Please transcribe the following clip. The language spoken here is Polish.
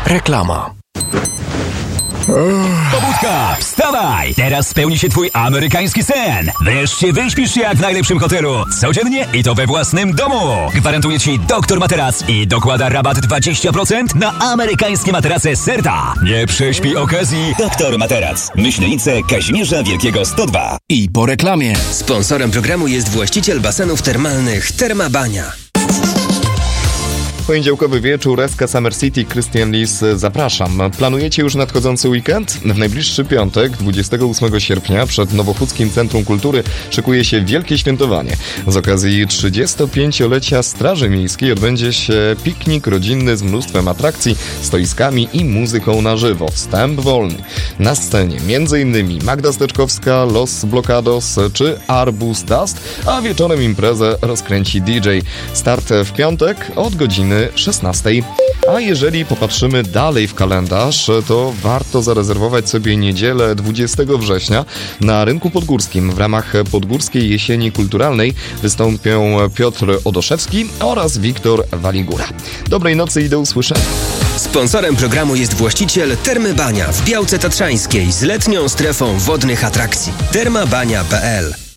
Reklama. Pobudka, wstawaj! Teraz spełni się twój amerykański sen. Wreszcie wyśpisz się jak w najlepszym hotelu. Codziennie i to we własnym domu. Gwarantuje ci Doktor Materac i dokłada rabat 20% na amerykańskie materace Serta. Nie prześpij okazji. Doktor Materac. Myślenice Kazimierza Wielkiego 102. I po reklamie. Sponsorem programu jest właściciel basenów termalnych Terma Bania. Poniedziałkowy wieczór, SK Summer City, Christian Lis, zapraszam. Planujecie już nadchodzący weekend? W najbliższy piątek, 28 sierpnia, przed Nowochódzkim Centrum Kultury szykuje się wielkie świętowanie. Z okazji 35-lecia Straży Miejskiej odbędzie się piknik rodzinny z mnóstwem atrakcji, stoiskami i muzyką na żywo. Wstęp wolny. Na scenie m.in. Magda Steczkowska, Los Blocados czy Arbus Dust, a wieczorem imprezę rozkręci DJ. Start w piątek od godziny 16. A jeżeli popatrzymy dalej w kalendarz, to warto zarezerwować sobie niedzielę 20 września na Rynku Podgórskim. W ramach Podgórskiej Jesieni Kulturalnej wystąpią Piotr Odoszewski oraz Wiktor Waligura. Dobrej nocy i do usłyszenia. Sponsorem programu jest właściciel Termy Bania w Białce Tatrzańskiej z letnią strefą wodnych atrakcji. termabania.pl